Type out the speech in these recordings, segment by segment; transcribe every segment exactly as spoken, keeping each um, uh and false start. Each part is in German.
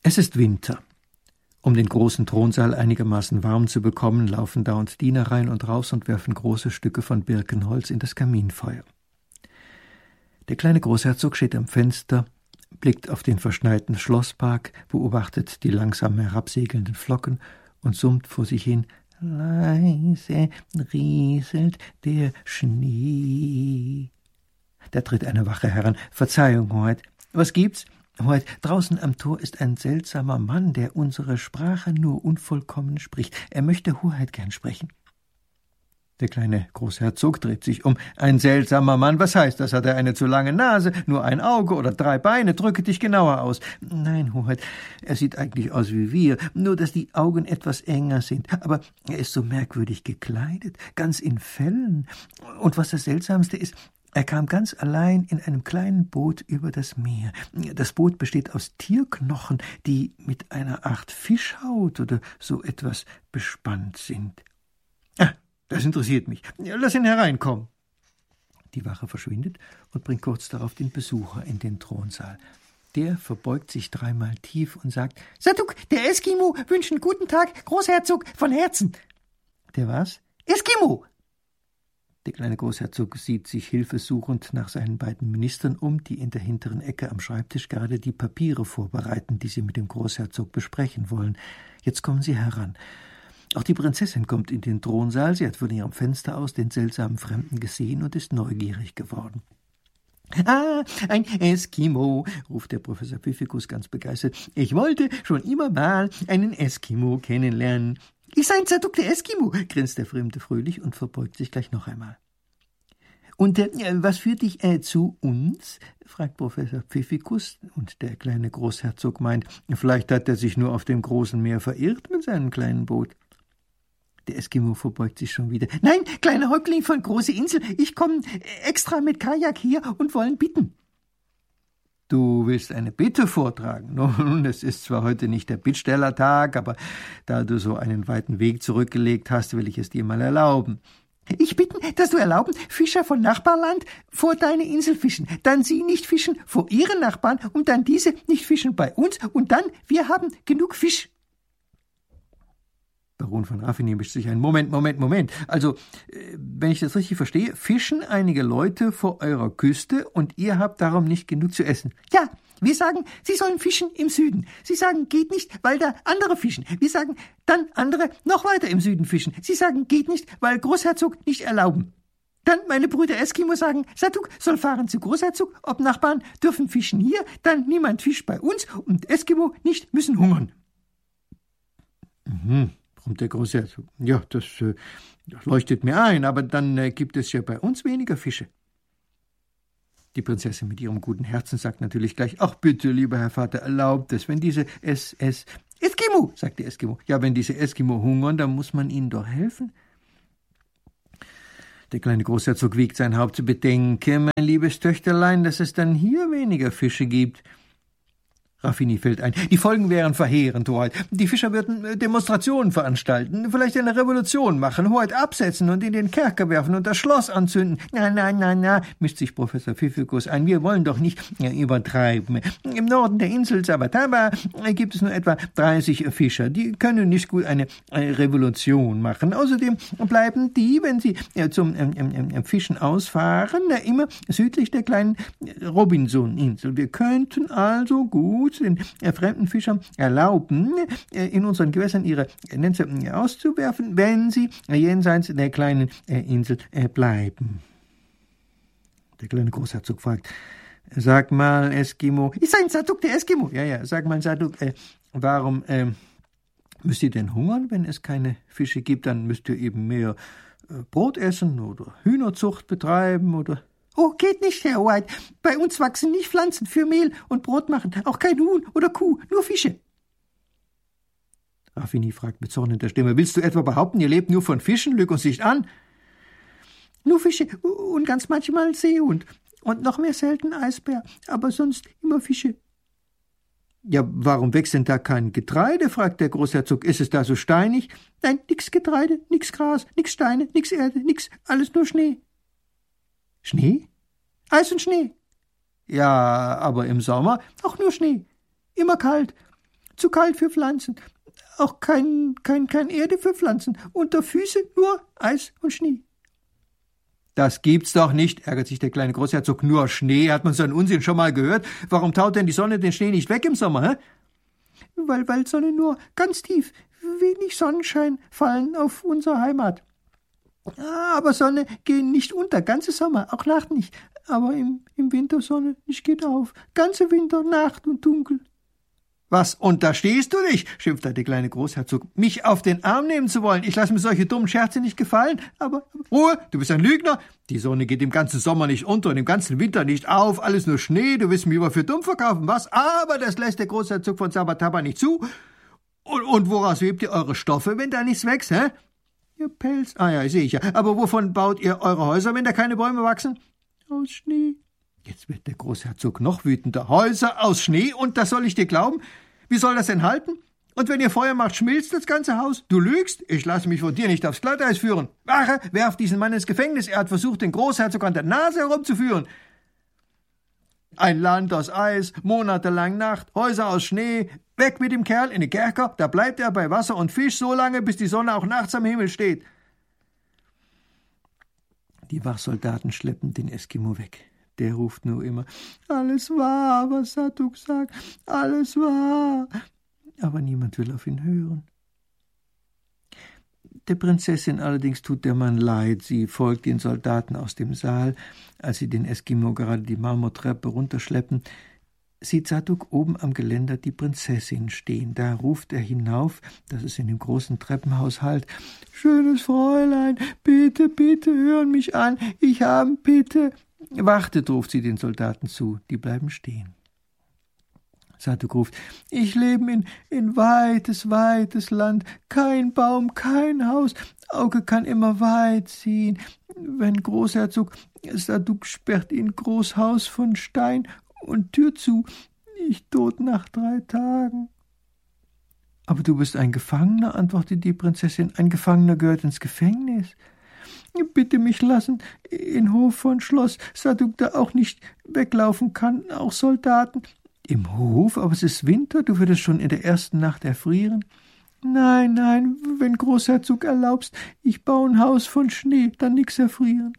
Es ist Winter. Um den großen Thronsaal einigermaßen warm zu bekommen, laufen dauernd Diener rein und raus und werfen große Stücke von Birkenholz in das Kaminfeuer. Der kleine Großherzog steht am Fenster, blickt auf den verschneiten Schlosspark, beobachtet die langsam herabsegelnden Flocken und summt vor sich hin: Leise rieselt der Schnee. Da tritt eine Wache heran. »Verzeihung, Hoheit, was gibt's?« »Hoheit, draußen am Tor ist ein seltsamer Mann, der unsere Sprache nur unvollkommen spricht. Er möchte Hoheit gern sprechen.« Der kleine Großherzog dreht sich um. »Ein seltsamer Mann, was heißt das? Hat er eine zu lange Nase, nur ein Auge oder drei Beine? Drücke dich genauer aus.« »Nein, Hoheit, er sieht eigentlich aus wie wir, nur dass die Augen etwas enger sind. Aber er ist so merkwürdig gekleidet, ganz in Fellen. Und was das Seltsamste ist, er kam ganz allein in einem kleinen Boot über das Meer. Das Boot besteht aus Tierknochen, die mit einer Art Fischhaut oder so etwas bespannt sind.« »Ah, das interessiert mich. Lass ihn hereinkommen.« Die Wache verschwindet und bringt kurz darauf den Besucher in den Thronsaal. Der verbeugt sich dreimal tief und sagt: »Saduk, der Eskimo, wünschen guten Tag, Großherzog, von Herzen.« »Der was?« »Eskimo!« Der kleine Großherzog sieht sich hilfesuchend nach seinen beiden Ministern um, die in der hinteren Ecke am Schreibtisch gerade die Papiere vorbereiten, die sie mit dem Großherzog besprechen wollen. Jetzt kommen sie heran. Auch die Prinzessin kommt in den Thronsaal. Sie hat von ihrem Fenster aus den seltsamen Fremden gesehen und ist neugierig geworden. »Ah, ein Eskimo«, ruft der Professor Pfiffikus ganz begeistert. »Ich wollte schon immer mal einen Eskimo kennenlernen.« »Ich sei ein Saduk, der Eskimo«, grinst der Fremde fröhlich und verbeugt sich gleich noch einmal. »Und äh, was führt dich äh, zu uns?« fragt Professor Pfiffikus, und der kleine Großherzog meint, vielleicht hat er sich nur auf dem großen Meer verirrt mit seinem kleinen Boot. Der Eskimo verbeugt sich schon wieder. »Nein, kleiner Häuptling von Große Insel, ich komme extra mit Kajak hier und wollen bitten.« »Du willst eine Bitte vortragen? Nun, es ist zwar heute nicht der Bittstellertag, aber da du so einen weiten Weg zurückgelegt hast, will ich es dir mal erlauben.« »Ich bitten, dass du erlauben, Fischer von Nachbarland vor deine Insel fischen, dann sie nicht fischen vor ihren Nachbarn und dann diese nicht fischen bei uns und dann wir haben genug Fisch.« Baron von Raffinie mischt sich ein. »Moment, Moment, Moment. Also, wenn ich das richtig verstehe, fischen einige Leute vor eurer Küste und ihr habt darum nicht genug zu essen.« »Ja, wir sagen, sie sollen fischen im Süden. Sie sagen, geht nicht, weil da andere fischen. Wir sagen, dann andere noch weiter im Süden fischen. Sie sagen, geht nicht, weil Großherzog nicht erlauben. Dann meine Brüder Eskimo sagen, Saduk soll fahren zu Großherzog, ob Nachbarn dürfen fischen hier, dann niemand fischt bei uns und Eskimo nicht müssen hungern.« Mhm. Brummt der Großherzog. »Ja, das, äh, das leuchtet mir ein, aber dann äh, gibt es ja bei uns weniger Fische.« Die Prinzessin mit ihrem guten Herzen sagt natürlich gleich, »Ach bitte, lieber Herr Vater, erlaubt es, wenn diese es, es, Eskimo«, sagt der Eskimo. »Ja, wenn diese Eskimo hungern, dann muss man ihnen doch helfen.« Der kleine Großherzog wiegt sein Haupt. »Bedenke, mein liebes Töchterlein, dass es dann hier weniger Fische gibt.« Raffinie fällt ein. »Die Folgen wären verheerend, Hoheit. Die Fischer würden Demonstrationen veranstalten, vielleicht eine Revolution machen, Hoheit absetzen und in den Kerker werfen und das Schloss anzünden.« »Na, na, na, na«, mischt sich Professor Pfiffikus ein, »wir wollen doch nicht ja, übertreiben. Im Norden der Insel Sabataba gibt es nur etwa dreißig Fischer. Die können nicht gut eine, eine Revolution machen. Außerdem bleiben die, wenn sie ja, zum ähm, ähm, Fischen ausfahren, ja, immer südlich der kleinen Robinson-Insel. Wir könnten also gut den äh, fremden Fischern erlauben, äh, in unseren Gewässern ihre Netze äh, auszuwerfen, wenn sie äh, jenseits der kleinen äh, Insel äh, bleiben.« Der kleine Großherzog fragt, »Sag mal, Eskimo«, »Ist ein Saduk, der Eskimo«, ja, ja, »sag mal, Saduk, äh, warum äh, müsst ihr denn hungern, wenn es keine Fische gibt? Dann müsst ihr eben mehr äh, Brot essen oder Hühnerzucht betreiben oder...« »Oh, geht nicht, Herr Hoheit. Bei uns wachsen nicht Pflanzen für Mehl und Brot machen, auch kein Huhn oder Kuh, nur Fische.« Raffinie fragt mit zornender Stimme, »Willst du etwa behaupten, ihr lebt nur von Fischen? Lüg uns nicht an.« »Nur Fische und ganz manchmal Seehund und noch mehr selten Eisbär, aber sonst immer Fische.« »Ja, warum wächst denn da kein Getreide?« fragt der Großherzog. »Ist es da so steinig?« »Nein, nix Getreide, nix Gras, nix Steine, nix Erde, nix, alles nur Schnee.« »Schnee? Eis und Schnee?« »Ja, aber im Sommer auch nur Schnee. Immer kalt. zu kalt für Pflanzen. Auch kein, kein, kein Erde für Pflanzen. Unter Füße nur Eis und Schnee. Das gibt's doch nicht, ärgert sich der kleine Großherzog. Nur Schnee, hat man so einen Unsinn schon mal gehört? Warum taut denn die Sonne den Schnee nicht weg im Sommer, hä? Weil, weil Sonne nur ganz tief, wenig Sonnenschein fallen auf unsere Heimat. Aber Sonne gehen nicht unter, ganze Sommer, auch Nacht nicht. Aber im, im Winter Sonne nicht geht auf. Ganze Winter, Nacht und dunkel. Was unterstehst du dich? Schimpfte der kleine Großherzog. Mich auf den Arm nehmen zu wollen. Ich lasse mir solche dummen Scherze nicht gefallen. Aber, aber Ruhe, du bist ein Lügner. Die Sonne geht im ganzen Sommer nicht unter und im ganzen Winter nicht auf. Alles nur Schnee. Du willst mich immer für dumm verkaufen, was? Aber das lässt der Großherzog von Sabataba nicht zu. Und, und woraus webt ihr eure Stoffe, wenn da nichts wächst, hä? Ihr Pelz. Ah ja, sehe ich ja. Aber wovon baut ihr eure Häuser, wenn da keine Bäume wachsen? Aus Schnee. Jetzt wird der Großherzog noch wütender. Häuser aus Schnee, und das soll ich dir glauben? Wie soll das denn halten? Und wenn ihr Feuer macht, schmilzt das ganze Haus? Du lügst? Ich lasse mich von dir nicht aufs Glatteis führen. Wache, werf diesen Mann ins Gefängnis. Er hat versucht, den Großherzog an der Nase herumzuführen. Ein Land aus Eis, monatelang Nacht, Häuser aus Schnee. Weg mit dem Kerl in den Kerker. Da bleibt er bei Wasser und Fisch so lange, bis die Sonne auch nachts am Himmel steht. Die Wachsoldaten schleppen den Eskimo weg. Der ruft nur immer, alles wahr, was Zatuk sagt, alles wahr. Aber niemand will auf ihn hören. Der Prinzessin allerdings tut der Mann leid. Sie folgt den Soldaten aus dem Saal. Als sie den Eskimo gerade die Marmortreppe runterschleppen, sieht Zatuk oben am Geländer die Prinzessin stehen. Da ruft er hinauf, dass es in dem großen Treppenhaus hallt. »Schönes Fräulein, bitte, bitte, hören mich an, ich habe bitte.« »Wartet«, ruft sie den Soldaten zu, die bleiben stehen. Zatuk ruft, »Ich lebe in, in weites, weites Land, kein Baum, kein Haus, Auge kann immer weit ziehen. Wenn Großherzog, Zatuk sperrt ihn Großhaus von Stein und Tür zu, ich tot nach drei Tagen.« »Aber du bist ein Gefangener«, antwortet die Prinzessin, »ein Gefangener gehört ins Gefängnis. Bitte mich lassen, in Hof von Schloss, Zatuk da auch nicht weglaufen kann, auch Soldaten.« »Im Hof? Aber es ist Winter, du würdest schon in der ersten Nacht erfrieren.« »Nein, nein, wenn Großherzog erlaubst, ich baue ein Haus von Schnee, dann nix erfrieren.«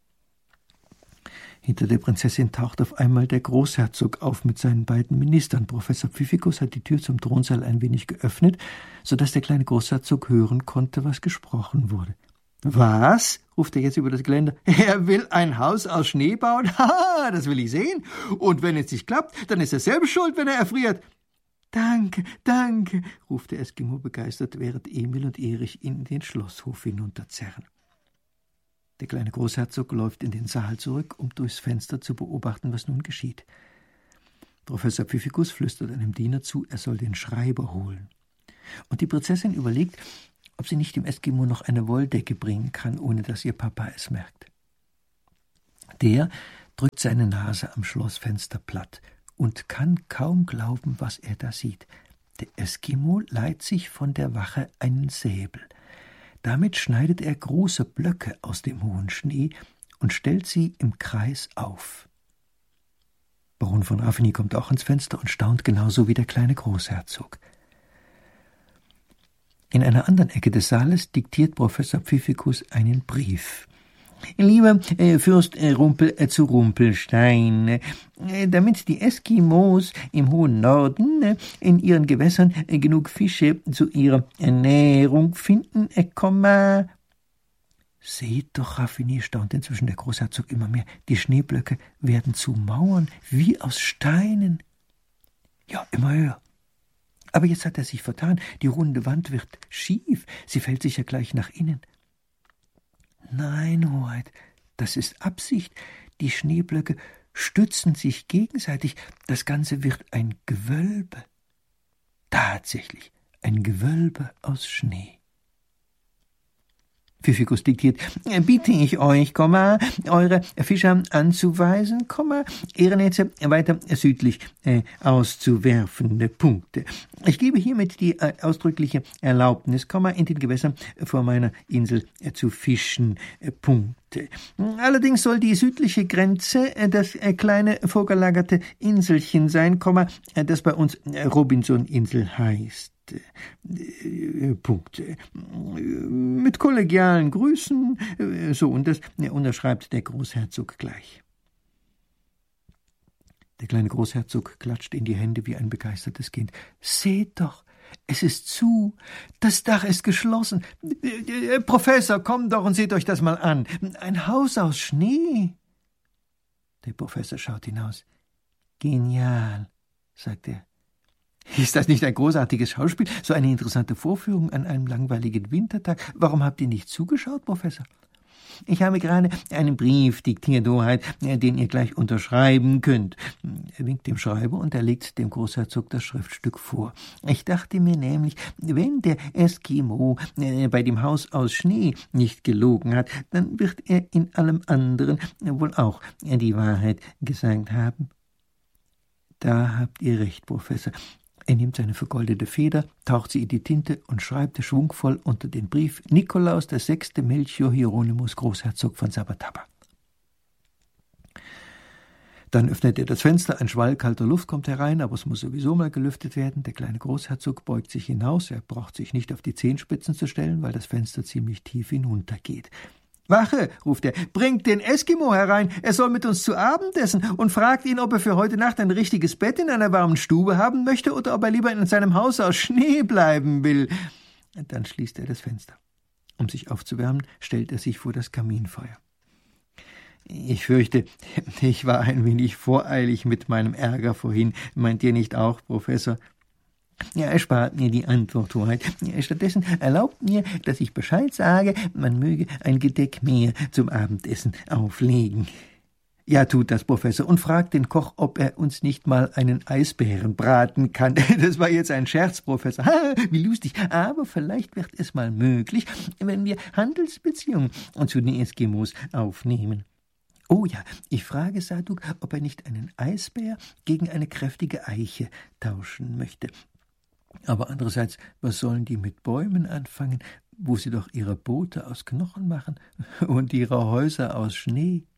Hinter der Prinzessin taucht auf einmal der Großherzog auf mit seinen beiden Ministern. Professor Pfiffikus hat die Tür zum Thronsaal ein wenig geöffnet, so dass der kleine Großherzog hören konnte, was gesprochen wurde. »Was?« ruft er jetzt über das Geländer. »Er will ein Haus aus Schnee bauen? Haha, das will ich sehen. Und wenn es nicht klappt, dann ist er selbst schuld, wenn er erfriert.« »Danke, danke«, ruft der Eskimo begeistert, während Emil und Erich ihn in den Schlosshof hinunterzerren. Der kleine Großherzog läuft in den Saal zurück, um durchs Fenster zu beobachten, was nun geschieht. Professor Pfiffikus flüstert einem Diener zu, er soll den Schreiber holen. Und die Prinzessin überlegt, ob sie nicht dem Eskimo noch eine Wolldecke bringen kann, ohne dass ihr Papa es merkt. Der drückt seine Nase am Schlossfenster platt und kann kaum glauben, was er da sieht. Der Eskimo leiht sich von der Wache einen Säbel. Damit schneidet er große Blöcke aus dem hohen Schnee und stellt sie im Kreis auf. Baron von Raffeny kommt auch ans Fenster und staunt genauso wie der kleine Großherzog. In einer anderen Ecke des Saales diktiert Professor Pfiffikus einen Brief. »Lieber äh, Fürst äh, Rumpel äh, zu Rumpelstein, äh, damit die Eskimos im hohen Norden äh, in ihren Gewässern äh, genug Fische zu ihrer Ernährung finden, äh, Komma.« »Seht doch«, Raffeny, staunt inzwischen der Großherzog immer mehr, »die Schneeblöcke werden zu Mauern, wie aus Steinen.« »Ja, immer höher. Aber jetzt hat er sich vertan. Die runde Wand wird schief. Sie fällt sicher gleich nach innen.« »Nein, Hoheit, das ist Absicht. Die Schneeblöcke stützen sich gegenseitig. Das Ganze wird ein Gewölbe. Tatsächlich, ein Gewölbe aus Schnee.« Pfiffikus diktiert, »Bitte ich euch, Komma, eure Fischer anzuweisen, Komma, ihre Netze weiter südlich äh, auszuwerfen, Punkte. Ich gebe hiermit die äh, ausdrückliche Erlaubnis, Komma, in den Gewässern vor meiner Insel äh, zu fischen, äh, Punkt. Allerdings soll die südliche Grenze das kleine vorgelagerte Inselchen sein, das bei uns Robinson-Insel heißt. Punkt. Mit kollegialen Grüßen, so, und das unterschreibt der Großherzog gleich. Der kleine Großherzog klatscht in die Hände wie ein begeistertes Kind. »Seht doch, es ist zu, das Dach ist geschlossen. Äh, Professor, kommt doch und seht euch das mal an. Ein Haus aus Schnee.« Der Professor schaut hinaus. »Genial«, sagt er. »Ist das nicht ein großartiges Schauspiel? So eine interessante Vorführung an einem langweiligen Wintertag. Warum habt ihr nicht zugeschaut, Professor?« »Ich habe gerade einen Brief diktiert, Hoheit, den ihr gleich unterschreiben könnt.« Er winkt dem Schreiber und er legt dem Großherzog das Schriftstück vor. »Ich dachte mir nämlich, wenn der Eskimo bei dem Haus aus Schnee nicht gelogen hat, dann wird er in allem anderen wohl auch die Wahrheit gesagt haben.« »Da habt ihr recht, Professor.« Er nimmt seine vergoldete Feder, taucht sie in die Tinte und schreibt schwungvoll unter den Brief Nikolaus der Sechste Melchior Hieronymus, Großherzog von Sabataba. Dann öffnet er das Fenster, ein Schwall kalter Luft kommt herein, aber es muss sowieso mal gelüftet werden. Der kleine Großherzog beugt sich hinaus, er braucht sich nicht auf die Zehenspitzen zu stellen, weil das Fenster ziemlich tief hinuntergeht. »Wache«, ruft er, »bringt den Eskimo herein, er soll mit uns zu Abend essen, und fragt ihn, ob er für heute Nacht ein richtiges Bett in einer warmen Stube haben möchte oder ob er lieber in seinem Haus aus Schnee bleiben will.« Dann schließt er das Fenster. Um sich aufzuwärmen, stellt er sich vor das Kaminfeuer. »Ich fürchte, ich war ein wenig voreilig mit meinem Ärger vorhin. Meint ihr nicht auch, Professor?« »Ja, erspart mir die Antwort, Hoheit. Stattdessen erlaubt mir, dass ich Bescheid sage, man möge ein Gedeck mehr zum Abendessen auflegen.« »Ja, tut das, Professor, und fragt den Koch, ob er uns nicht mal einen Eisbären braten kann.« Das war jetzt ein Scherz, Professor. Ha, wie lustig. Aber vielleicht wird es mal möglich, wenn wir Handelsbeziehungen zu den Eskimos aufnehmen. »Oh ja, ich frage Saduk, ob er nicht einen Eisbär gegen eine kräftige Eiche tauschen möchte. Aber andererseits, was sollen die mit Bäumen anfangen, wo sie doch ihre Boote aus Knochen machen und ihre Häuser aus Schnee?«